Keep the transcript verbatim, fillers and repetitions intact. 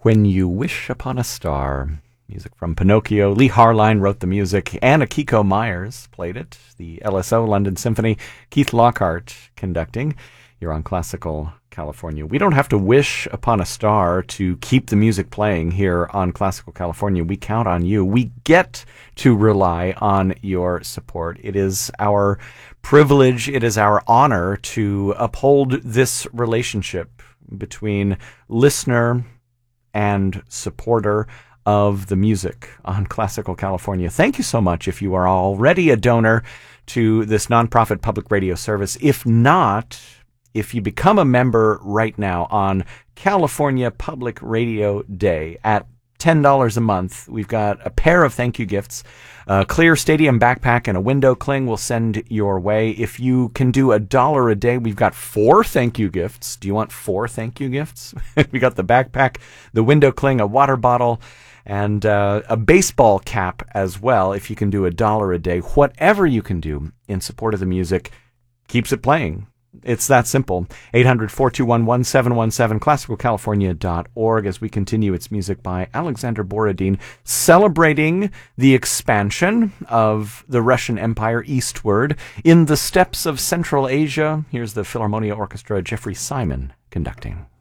When You Wish Upon a Star. Music from Pinocchio. Lee Harline wrote the music. Anna Kiko Myers played it. The L S O London Symphony. Keith Lockhart conducting. You're on Classical California. We don't have to wish upon a star to keep the music playing here on Classical California. We count on you. We get to rely on your support. It is our privilege, it is our honor to uphold this relationship between listener and supporter of the music on Classical California. Thank you so much if you are already a donor to this nonprofit public radio service. If not, if you become a member right now on California Public Radio Day at ten dollars a month, we've got a pair of thank you gifts. A Clear Stadium backpack and a window cling will send your way. If you can do a dollar a day, we've got four thank you gifts. Do you want four thank you gifts? We got the backpack, the window cling, a water bottle, and uh, a baseball cap as well. If you can do a dollar a day, whatever you can do in support of the music keeps it playing. It's that simple. eight hundred, four two one, one seven one seven, classical california dot org, as we continue. It's music by Alexander Borodin, celebrating the expansion of the Russian Empire eastward in the steppes of Central Asia. Here's the Philharmonia Orchestra, Jeffrey Simon conducting.